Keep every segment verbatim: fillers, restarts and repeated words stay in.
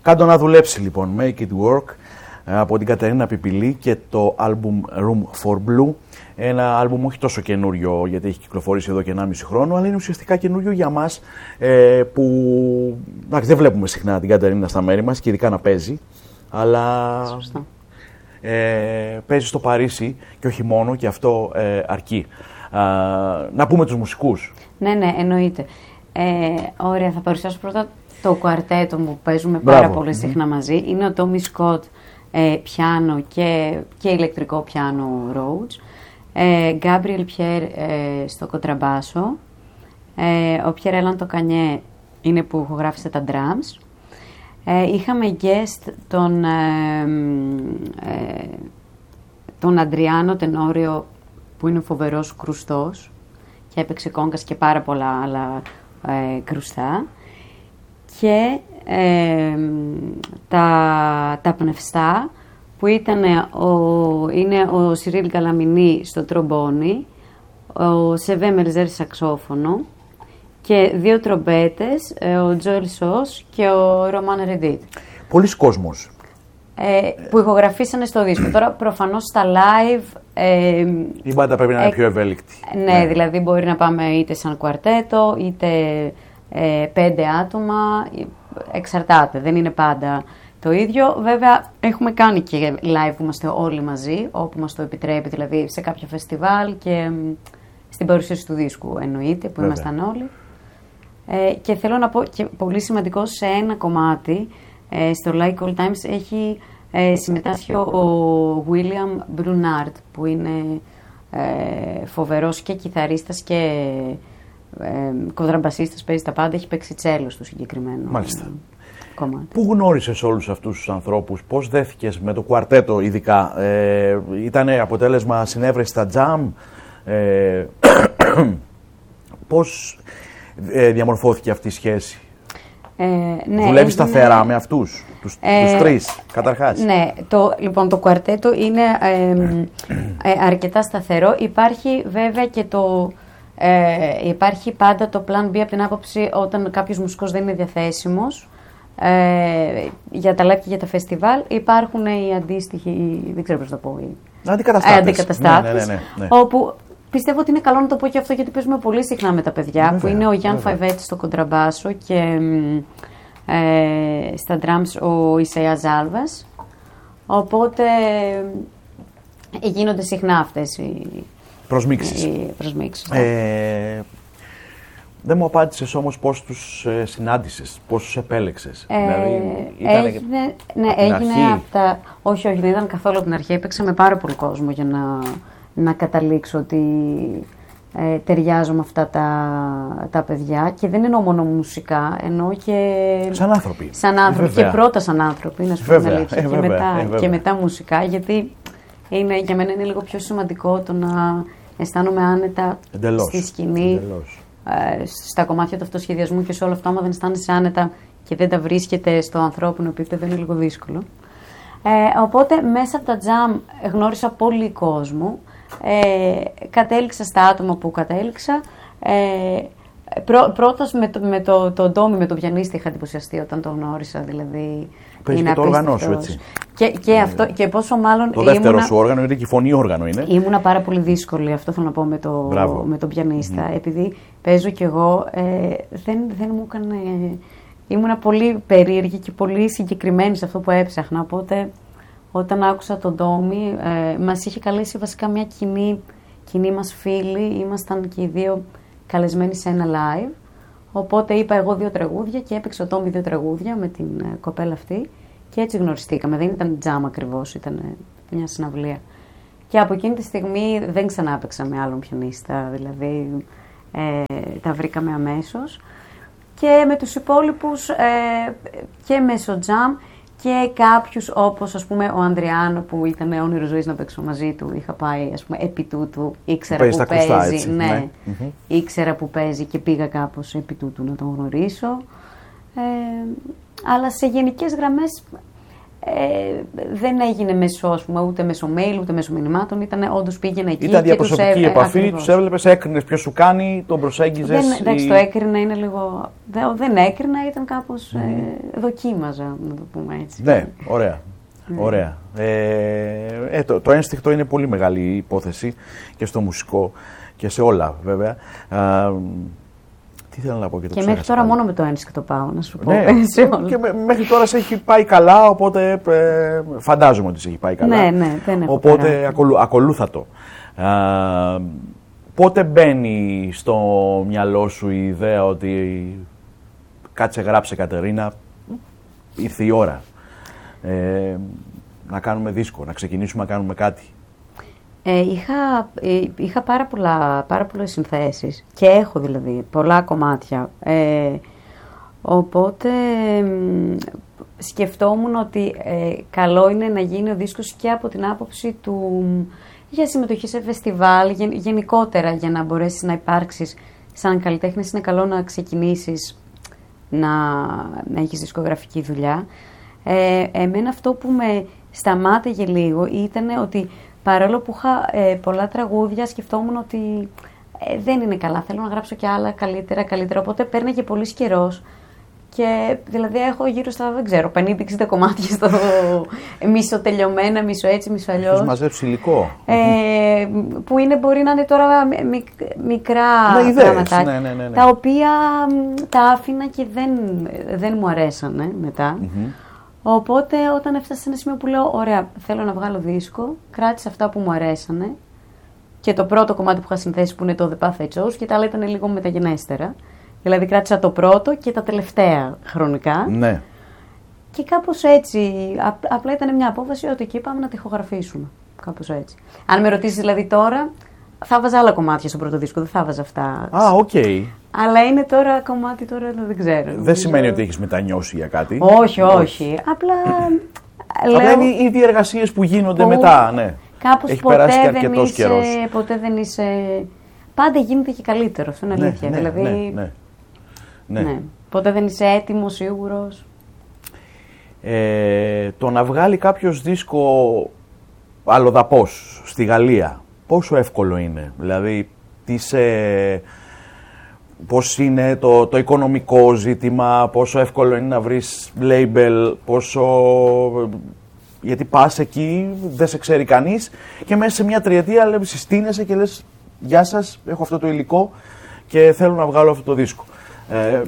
Κάντο να δουλέψει λοιπόν, Make It Work, από την Κατερίνα Πιπηλή και το album Room for Blue. Ένα album όχι τόσο καινούριο, γιατί έχει κυκλοφορήσει εδώ και ενάμιση χρόνο, αλλά είναι ουσιαστικά καινούριο για μας, ε, που εντάξει, δεν βλέπουμε συχνά την Κατερίνα στα μέρη μας και ειδικά να παίζει, αλλά ε, παίζει στο Παρίσι και όχι μόνο, και αυτό ε, αρκεί. Α, να πούμε τους μουσικούς. Ναι, ναι, εννοείται. Ε, ωραία, θα παρουσιάσω πρώτα το κουαρτέτο που παίζουμε πάρα πολύ συχνά μαζί. Είναι ο Τόμι Σκοτ, ε, πιάνο και, και ηλεκτρικό πιάνο Rhodes. Γκάμπριελ Πιέρ στο κοντραμπάσο. Ε, ο Πιέρ Έλαν το Κανιέ είναι που ηχογράφησε τα drums. Ε, είχαμε guest τον, ε, ε, τον Αντριάνο Τενόριο, που είναι φοβερός κρουστός και έπαιξε κόγκας και πάρα πολλά άλλα ε, κρουστά. Και ε, τα, τα πνευστά, που ήταν ο, είναι ο Σιρίλ Καλαμινί στο τρομπόνι, ο Σεβέ Μελζέρ σαξόφωνο και δύο τρομπέτες, ο Τζοέλ Σος και ο Ρωμάν Ρεντίτ. Πολλοί κόσμος. Ε, που ηχογραφήσανε στο δίσκο. Τώρα προφανώς στα live... Ε, η μπάντα πρέπει να είναι ε, πιο ευέλικτη. Ναι, ναι, δηλαδή μπορεί να πάμε είτε σαν κουαρτέτο, είτε ε, πέντε άτομα, εξαρτάται, δεν είναι πάντα το ίδιο. Βέβαια, έχουμε κάνει και live που είμαστε όλοι μαζί, όπου μας το επιτρέπει, δηλαδή σε κάποιο φεστιβάλ και στην παρουσίαση του δίσκου εννοείται, που Βέβαια. ήμασταν όλοι. Ε, και θέλω να πω και πολύ σημαντικό, σε ένα κομμάτι, ε, στο Like All Times, έχει ε, συμμετάσχει ο William Brunard, που είναι ε, φοβερός και κιθαρίστας και ε, κοντραμπασίστας, παίζει τα πάντα, έχει παίξει τσέλο στο συγκεκριμένο. Μάλιστα. Κομμάτι. Πού γνώρισες όλους αυτούς τους ανθρώπους, πώς δέθηκες με το κουαρτέτο ειδικά, ε, ήτανε αποτέλεσμα συνέβρεση στα jam, ε, πώς ε, διαμορφώθηκε αυτή η σχέση? Ε, ναι, Δουλεύεις σταθερά ναι, με αυτούς, τους, ε, τους τρεις, καταρχάς? Ναι, το, λοιπόν το κουαρτέτο είναι ε, ε, αρκετά σταθερό. Υπάρχει βέβαια και το... Ε, υπάρχει πάντα το plan B από την άποψη όταν κάποιος μουσικός δεν είναι διαθέσιμος. Ε, για τα live και για τα φεστιβάλ υπάρχουν οι αντίστοιχοι, δεν ξέρω πώς το πω, οι αντικαταστάτες, αντικαταστάτες ναι, ναι, ναι, ναι. όπου πιστεύω ότι είναι καλό να το πω και αυτό, γιατί παίζουμε πολύ συχνά με τα παιδιά. Βέβαια, που είναι ο Γιάνν Φαϊβέτη στο κοντραμπάσο και ε, στα drums ο Ισαία Ζάλβας, οπότε ε, γίνονται συχνά αυτές οι προσμίξεις, οι προσμίξεις ναι. ε, Δεν μου απάντησες όμως πώς τους ε, συνάντησες, πώς τους επέλεξες. Ε, δηλαδή, ήταν έγινε, ναι, έγινε από τα... Όχι, όχι, δεν ήταν καθόλου από την αρχή. Έπαιξα με πάρα πολύ κόσμο για να, να καταλήξω ότι ε, ταιριάζω με αυτά τα, τα παιδιά. Και δεν εννοώ μόνο μουσικά, εννοώ και... Σαν άνθρωποι. Σαν άνθρωποι. Και πρώτα σαν άνθρωποι, να σου πω την αλήθεια. Ε, και, βέβαια, μετά, ε, και μετά μουσικά, γιατί είναι, για μένα είναι λίγο πιο σημαντικό το να αισθάνομαι άνετα εντελώς, στη σκηνή. Εντελώς. Στα κομμάτια του αυτοσχεδιασμού και σε όλο αυτό, άμα δεν αισθάνεσαι άνετα και δεν τα βρίσκεται στο ανθρώπινο επίπεδο, είναι λίγο δύσκολο. Ε, οπότε μέσα από τα jam γνώρισα πολύ κόσμο. Ε, κατέληξα στα άτομα που κατέληξα. Ε, πρώ, πρώτος με το, με το, το Ντόμι, με τον πιανίστη, είχα εντυπωσιαστεί όταν το γνώρισα. Δηλαδή, παίζει και το όργανο σου, έτσι. Και, και, ε, αυτό, και πόσο μάλλον. Το δεύτερο ήμουνα, σου όργανο, είναι και η φωνή όργανο είναι. Ήμουνα πάρα πολύ δύσκολη, αυτό θέλω να πω με, το, με τον πιανίστα. Mm-hmm. Επειδή παίζω κι εγώ, ε, δεν, δεν μου έκανε. Ήμουνα πολύ περίεργη και πολύ συγκεκριμένη σε αυτό που έψαχνα. Οπότε, όταν άκουσα τον Ντόμι, ε, μας είχε καλέσει βασικά μια κοινή, κοινή μας φίλη. Ήμασταν και οι δύο καλεσμένοι σε ένα live. Οπότε είπα εγώ δύο τραγούδια και έπαιξε ο Ντόμι δύο τραγούδια με την ε, κοπέλα αυτή. Και έτσι γνωριστήκαμε. Δεν ήταν τζάμ ακριβώς, ήταν μια συναυλία. Και από εκείνη τη στιγμή δεν ξανά έπαιξα με άλλον πιανίστα. Δηλαδή, ε, τα βρήκαμε αμέσως. Και με τους υπόλοιπους ε, και μέσω τζάμ και κάποιους όπως ας πούμε ο Ανδριάνο, που ήταν όνειρο ζωής να παίξω μαζί του. Είχα πάει ας πούμε επί τούτου, ήξερα που, που παίζει, κουστά, έτσι, ναι, ναι. Mm-hmm. Ήξερα που παίζει και πήγα κάπως επί τούτου να τον γνωρίσω. Ε, αλλά σε γενικές γραμμές Ε, δεν έγινε μέσω, ας πούμε, ούτε μέσω mail, ούτε μέσω μηνυμάτων. Ήταν όντως πήγαινα εκεί. Ήταν διαπροσωπική επαφή, τους έβλεπες, έκρινες ποιος σου κάνει, τον προσέγγιζες. Δεν, εντάξει, ή... το έκρινα είναι λίγο. Δεν, δεν έκρινα, ήταν κάπως. Mm. Ε, δοκίμαζα, να το πούμε έτσι. Ναι, ωραία. Mm. ωραία. Ε, ε, το, το ένστικτο είναι πολύ μεγάλη υπόθεση και στο μουσικό και σε όλα βέβαια. Α, τι θέλω να πω και το Και μέχρι τώρα πάλι. Μόνο με το ένστικτο πάω, να σου πω. Ναι, σε όλα. Και μέχρι τώρα σε έχει πάει καλά, οπότε ε, φαντάζομαι ότι σε έχει πάει καλά. Ναι, ναι, δεν έχω οπότε ακολου, ακολούθα το. Α, πότε μπαίνει στο μυαλό σου η ιδέα ότι κάτσε γράψε Κατερίνα, ήρθε η ώρα ε, να κάνουμε δίσκο, να ξεκινήσουμε να κάνουμε κάτι? Ε, είχα, ε, είχα πάρα, πολλά, πάρα πολλές συνθέσεις και έχω δηλαδή πολλά κομμάτια, ε, οπότε ε, σκεφτόμουν ότι ε, καλό είναι να γίνει ο δίσκος και από την άποψη του για συμμετοχή σε φεστιβάλ, γεν, γενικότερα για να μπορέσεις να υπάρξεις σαν καλλιτέχνης. Είναι καλό να ξεκινήσεις να, να έχεις δισκογραφική δουλειά. Ε, εμένα αυτό που με σταμάτηγε λίγο ήταν ότι παρόλο που είχα ε, πολλά τραγούδια, σκεφτόμουν ότι ε, δεν είναι καλά. Θέλω να γράψω και άλλα καλύτερα, καλύτερα. Οπότε παίρναγε πολύ καιρός. Και δηλαδή έχω γύρω στα, δεν ξέρω, πενήντα εξήντα κομμάτια στο μισοτελειωμένα, μισο έτσι, μισο αλλιώς. Έχεις μαζέψει υλικό. Ε, που είναι, μπορεί να είναι τώρα μικ, μικρά ναι, πράγματα. Ναι, ναι, ναι, ναι. Τα οποία τα άφηνα και δεν, δεν μου αρέσανε μετά. Mm-hmm. Οπότε όταν έφτασα σε ένα σημείο που λέω, ωραία, θέλω να βγάλω δίσκο, κράτησα αυτά που μου αρέσανε και το πρώτο κομμάτι που είχα συνθέσει που είναι το The Path I Chose και τα άλλα ήταν λίγο μεταγενέστερα. Δηλαδή κράτησα το πρώτο και τα τελευταία χρονικά. Ναι. Και κάπως έτσι, απ, απλά ήταν μια απόφαση ότι εκεί πάμε να τη ηχογραφήσουμε. Κάπως έτσι. Αν με ρωτήσεις δηλαδή τώρα, θα βάζα άλλα κομμάτια στο πρώτο δίσκο, δεν θα βάζα αυτά. Α, οκ. Okay. Αλλά είναι τώρα κομμάτι, τώρα δεν ξέρω. Δεν σημαίνει ότι έχεις μετανιώσει για κάτι. Όχι, όχι. όχι. Απλά. Απλά λέω... είναι οι διεργασίες που γίνονται που... μετά, ναι. Κάπως έχει ποτέ δεν, είσαι, ποτέ δεν είσαι. Πάντα γίνεται και καλύτερο, αυτό είναι ναι, αλήθεια. Ναι, δηλαδή, ναι, ναι, ναι. ναι. Ποτέ δεν είσαι έτοιμος, σίγουρος. Ε, το να βγάλει κάποιος δίσκο αλλοδαπός στη Γαλλία, πόσο εύκολο είναι? Δηλαδή, τι σε... πώς είναι το, το οικονομικό ζήτημα, πόσο εύκολο είναι να βρεις label, πόσο... γιατί πας εκεί, δεν σε ξέρει κανείς και μέσα σε μια τριετία συστήνεσαι και λες «Γεια σας, έχω αυτό το υλικό και θέλω να βγάλω αυτό το δίσκο». Ε,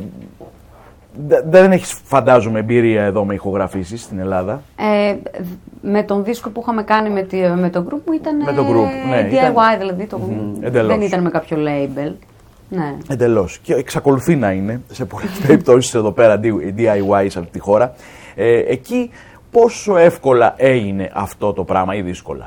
δεν έχεις, φαντάζομαι, εμπειρία εδώ με ηχογραφήσεις στην Ελλάδα. Ε, με τον δίσκο που είχαμε κάνει με, τη, με το group μου ήταν με το group, ναι, ντι άι βάι, ήταν... δηλαδή το, mm-hmm, δεν ήταν με κάποιο label. Ναι. Εντελώς. Και εξακολουθεί να είναι σε πολλές περιπτώσεις εδώ πέρα ντι άι βάι σε αυτή τη χώρα. Ε, εκεί πόσο εύκολα έγινε αυτό το πράγμα ή δύσκολα?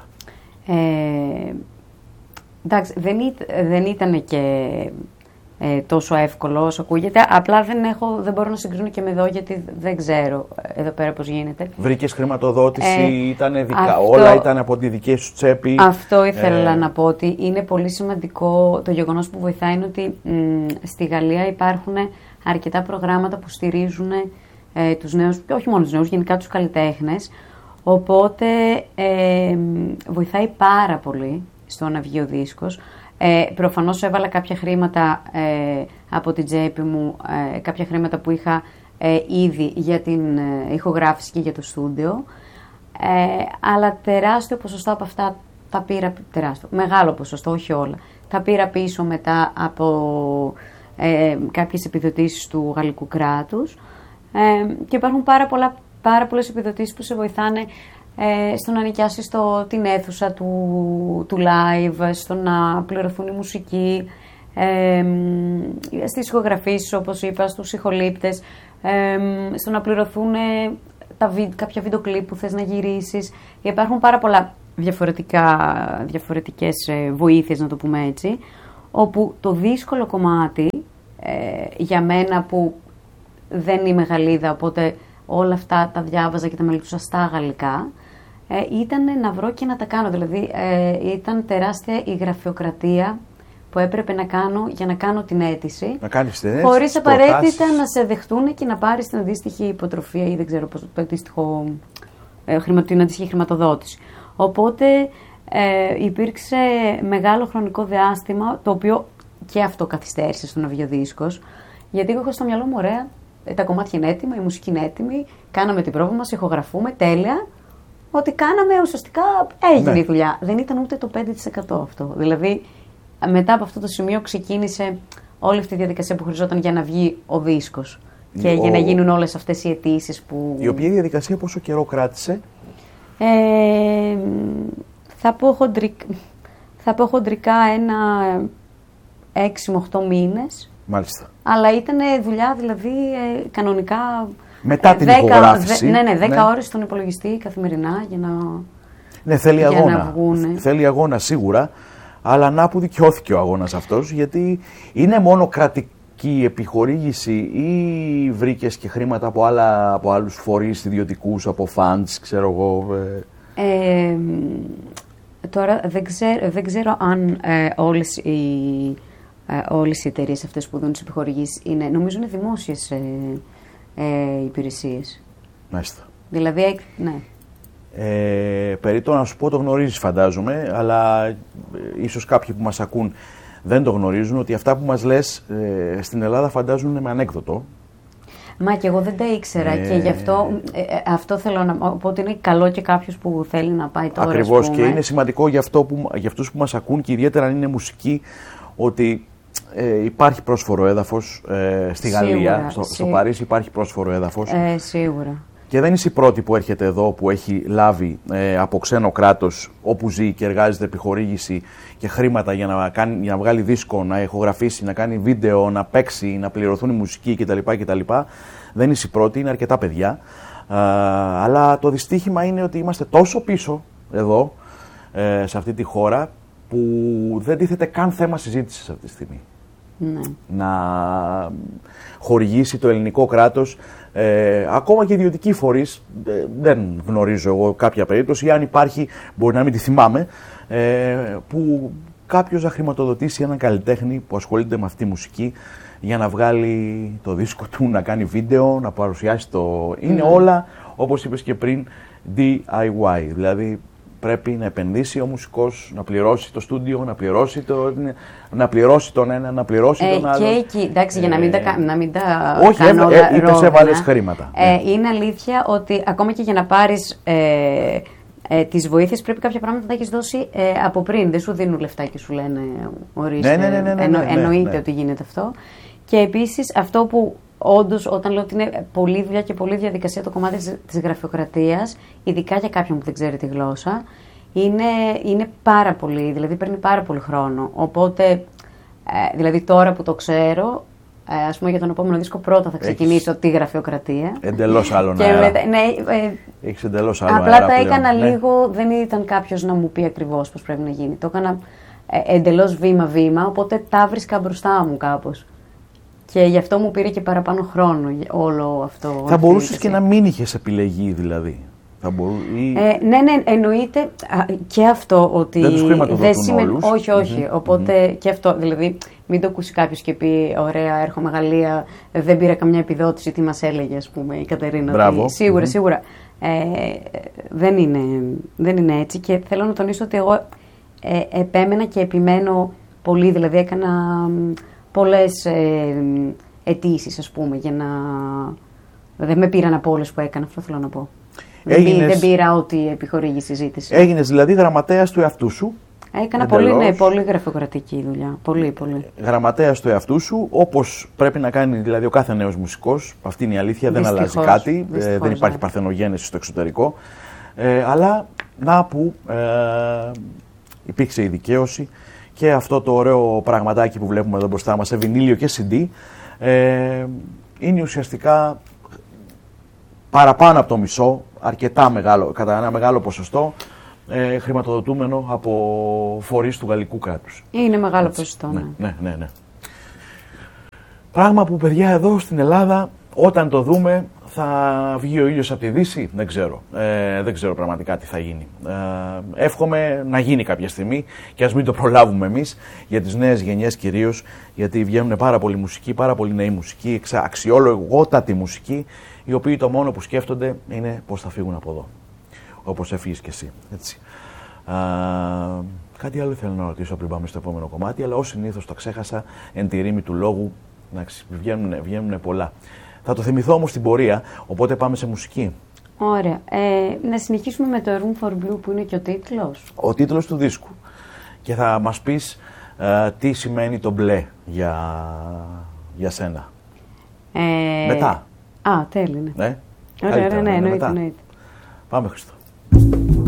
Ε, εντάξει, δεν, δεν ήταν και ε, τόσο εύκολο όσο ακούγεται. Απλά δεν, έχω, δεν μπορώ να συγκρίνω και με εδώ γιατί δεν ξέρω εδώ πέρα πώς γίνεται. Βρήκες χρηματοδότηση, ε, ήτανε δικα, αυτό, όλα ήταν από τη δική σου τσέπη? Αυτό ήθελα ε, να πω, ότι είναι πολύ σημαντικό. Το γεγονός που βοηθάει είναι ότι μ, στη Γαλλία υπάρχουν αρκετά προγράμματα που στηρίζουν ε, τους νέους, και όχι μόνο τους νέους, γενικά τους καλλιτέχνες. Οπότε ε, βοηθάει πάρα πολύ στο να βγει ο δίσκος. Ε, προφανώς έβαλα κάποια χρήματα ε, από την τσέπη μου, ε, κάποια χρήματα που είχα ε, ήδη για την ε, ηχογράφηση και για το στούντιο. Ε, αλλά τεράστιο ποσοστό από αυτά τα πήρα, τεράστιο, μεγάλο ποσοστό, όχι όλα, τα πήρα πίσω μετά από ε, κάποιες επιδοτήσεις του γαλλικού κράτους. Ε, και υπάρχουν πάρα, πολλά, πάρα πολλές επιδοτήσεις που σε βοηθάνε ε, στο να νοικιάσεις το, την αίθουσα του, του live, στο να πληρωθούν οι μουσικοί, ε, στις ηχογραφήσεις όπως είπα, στους ηχολήπτες, ε, στο να πληρωθούν τα βι, κάποια βίντεο κλιπ που θες να γυρίσεις. Υπάρχουν πάρα πολλά διαφορετικά, διαφορετικές βοήθειες, να το πούμε έτσι, όπου το δύσκολο κομμάτι ε, για μένα που δεν είμαι Γαλλίδα, οπότε όλα αυτά τα διάβαζα και τα μελετούσα στα γαλλικά, ε, ήταν να βρω και να τα κάνω. Δηλαδή ε, ήταν τεράστια η γραφειοκρατία που έπρεπε να κάνω για να κάνω την αίτηση. Να κάνεις την αίτηση. Χωρίς απαραίτητα να σε δεχτούν και να πάρεις την αντίστοιχη υποτροφία ή δεν ξέρω πώς, το αντίστοιχο ε, την αντίστοιχη χρηματοδότηση. Οπότε ε, υπήρξε μεγάλο χρονικό διάστημα, το οποίο και αυτό καθυστέρησε στο να βγει ο δίσκος, γιατί εγώ είχα στο μυαλό μου, ωραία, τα κομμάτια είναι έτοιμα, η μουσική είναι έτοιμη, κάναμε την πρόβα μας, ηχογραφούμε, τέλεια. Ότι κάναμε ουσιαστικά έγινε ναι. η δουλειά. Δεν ήταν ούτε το πέντε τοις εκατό αυτό. Δηλαδή, μετά από αυτό το σημείο ξεκίνησε όλη αυτή η διαδικασία που χρειαζόταν για να βγει ο δίσκος. Και ο... για να γίνουν όλες αυτές οι αιτήσεις που... Η οποία διαδικασία πόσο καιρό κράτησε? Ε, θα, πω χοντρικ... θα πω χοντρικά ένα έξι με οχτώ μήνες. Μάλιστα. Αλλά ήταν δουλειά δηλαδή ε, κανονικά... Μετά την ηχογράφηση. Ναι, ναι, δέκα ναι. ώρες στον υπολογιστή καθημερινά για να, ναι, θέλει για αγώνα. να βγούνε. Θέλει αγώνα σίγουρα, αλλά να που δικαιώθηκε ο αγώνας αυτός, γιατί είναι μόνο κρατική επιχορήγηση ή βρήκες και χρήματα από, άλλα, από άλλους φορείς ιδιωτικούς, από funds, ξέρω εγώ. Ε... Ε, τώρα δεν ξέρω, δεν ξέρω αν ε, όλες οι, ε, όλες οι εταιρείες αυτές που δίνουν τις επιχορηγήσεις είναι, νομίζω είναι δημόσιες ε, Ε, υπηρεσίες. Μάλιστα. Δηλαδή, ναι. Ε, περί το να σου πω το γνωρίζεις φαντάζομαι, αλλά ε, ίσως κάποιοι που μας ακούν δεν το γνωρίζουν, ότι αυτά που μας λες ε, στην Ελλάδα φαντάζουν με ανέκδοτο. Μα και εγώ δεν τα ήξερα ε... και γι' αυτό, ε, αυτό θέλω να πω, ότι είναι καλό και κάποιος που θέλει να πάει τώρα. Ακριβώς, και είναι σημαντικό για, αυτό που, για αυτούς που μας ακούν και ιδιαίτερα αν είναι μουσική, ότι Ε, υπάρχει πρόσφορο έδαφος ε, στη σίγουρα, Γαλλία, στο, στο Παρίσι υπάρχει πρόσφορο έδαφος. Ε, σίγουρα. Και δεν είσαι η πρώτη που έρχεται εδώ που έχει λάβει ε, από ξένο κράτος όπου ζει και εργάζεται επιχορήγηση και χρήματα για να, κάνει, για να βγάλει δίσκο, να ηχογραφήσει, να κάνει βίντεο, να παίξει, να πληρωθούν οι μουσικοί κτλ. κτλ. Δεν είσαι η πρώτη, είναι αρκετά παιδιά. Ε, αλλά το δυστύχημα είναι ότι είμαστε τόσο πίσω εδώ, ε, σε αυτή τη χώρα, που δεν τίθεται καν θέμα συζήτησης αυτή τη στιγμή. Ναι. Να χορηγήσει το ελληνικό κράτος, ε, ακόμα και ιδιωτικοί φορείς, ε, δεν γνωρίζω εγώ κάποια περίπτωση, αν υπάρχει μπορεί να μην τη θυμάμαι, ε, που κάποιος να χρηματοδοτήσει έναν καλλιτέχνη που ασχολείται με αυτή τη μουσική για να βγάλει το δίσκο του, να κάνει βίντεο, να παρουσιάσει το... Είναι ναι. όλα, όπως είπες και πριν, ντι άι γουάι, δηλαδή πρέπει να επενδύσει ο μουσικός, να πληρώσει το στούντιο, να πληρώσει, το, να πληρώσει τον ένα, να πληρώσει ε, τον άλλο. Και εκεί, εντάξει, ε, για να μην τα, να μην τα όχι, κάνω όλα ε, είπες έβαλες χρήματα. Ε, ναι. Είναι αλήθεια ότι ακόμα και για να πάρεις ε, ε, τις βοήθειες πρέπει κάποια πράγματα να τα έχεις δώσει ε, από πριν. Δεν σου δίνουν λεφτά και σου λένε ορίστε, ναι, ναι, ναι, ναι, εννο, ναι, ναι, εννοείται ναι. ότι γίνεται αυτό. Και επίσης αυτό που όντως, όταν λέω ότι είναι πολλή δουλειά και πολλή διαδικασία το κομμάτι της, της γραφειοκρατίας, ειδικά για κάποιον που δεν ξέρει τη γλώσσα, Είναι, είναι πάρα πολύ, δηλαδή παίρνει πάρα πολύ χρόνο. Οπότε, ε, δηλαδή τώρα που το ξέρω, ε, ας πούμε για τον επόμενο δίσκο πρώτα θα ξεκινήσω Έχεις... τη γραφειοκρατία. Εντελώς άλλο και αέρα. Μετά, ναι, ε, Έχεις εντελώς άλλο απλά αέρα τα πλέον. έκανα ναι. λίγο, δεν ήταν κάποιος να μου πει ακριβώς πώς πρέπει να γίνει. Το έκανα ε, εντελώς βήμα-βήμα, οπότε τα βρίσκα μπροστά μου κάπως. Και γι' αυτό μου πήρε και παραπάνω χρόνο όλο αυτό. Θα μπορούσες και να μην είχες επιλεγεί δηλαδή. Θα μπορού... ή... ε, ναι, ναι, εννοείται και αυτό ότι δεν τους χρηματοδοτούν σημαίνει... όλους. Όχι, όχι. Mm-hmm. Οπότε mm-hmm. και αυτό, δηλαδή μην το ακούσει κάποιος και πει ωραία, έρχομαι Γαλλία, δεν πήρα καμιά επιδότηση, τι μας έλεγε ας πούμε η Κατερίνα. Μπράβο. Σίγουρα, mm-hmm. σίγουρα. Ε, δεν, είναι, δεν είναι έτσι και θέλω να τονίσω ότι εγώ ε, επέμενα και επιμένω πολύ, δηλαδή έκανα πολλές ε, αιτήσεις ας πούμε για να... Δεν με πήραν από όλες που έκανα, αυτό θέλω να πω. Έγινες... Δεν πήρα ό,τι επιχορήγηση ζήτησε. Έγινες δηλαδή γραμματέας του εαυτού σου. Έκανα πολύ, ναι, πολύ γραφειοκρατική δουλειά. Πολύ, πολύ. Γραμματέας του εαυτού σου, όπως πρέπει να κάνει δηλαδή ο κάθε νέος μουσικός. Αυτή είναι η αλήθεια, δυστυχώς, δεν αλλάζει κάτι. Δυστυχώς, δεν υπάρχει ναι. παρθενογέννηση στο εξωτερικό. Ε, αλλά να που ε, υπήρξε η δικαίωση και αυτό το ωραίο πραγματάκι που βλέπουμε εδώ μπροστά μας σε βινίλιο και σι ντι ε, είναι ουσιαστικά παραπάνω από το μισό, αρκετά μεγάλο, κατά ένα μεγάλο ποσοστό, ε, χρηματοδοτούμενο από φορείς του γαλλικού κράτους. Είναι μεγάλο ποσοστό, ναι. Ναι, ναι, ναι. Πράγμα που, παιδιά, εδώ στην Ελλάδα, όταν το δούμε, θα βγει ο ήλιος από τη Δύση, δεν ξέρω. Ε, δεν ξέρω πραγματικά τι θα γίνει. Ε, εύχομαι να γίνει κάποια στιγμή και ας μην το προλάβουμε εμείς, για τις νέες γενιές κυρίως, γιατί βγαίνουν πάρα πολλοί μουσικοί, πάρα πολλοί νέοι μουσικοί, αξιόλογότατοι μουσικοί, οι οποίοι το μόνο που σκέφτονται είναι πώς θα φύγουν από εδώ. όπως έφυγες και εσύ. Έτσι. Α, κάτι άλλο θέλω να ρωτήσω πριν πάμε στο επόμενο κομμάτι, αλλά ως συνήθως το ξέχασα εν τη ρήμη του λόγου. Εντάξει, βγαίνουν, βγαίνουν πολλά. Θα το θυμηθώ όμως στην πορεία, οπότε πάμε σε μουσική. Ωραία. Ε, να συνεχίσουμε με το Room for Blue που είναι και ο τίτλος. Ο τίτλος του δίσκου. Και θα μας πεις ε, τι σημαίνει το μπλε για, για σένα. Ε, μετά. Α, τέλει, ναι. Ναι, ωραία, ωραία, ναι, εννοείται, εννοείται. Πάμε, Χριστό.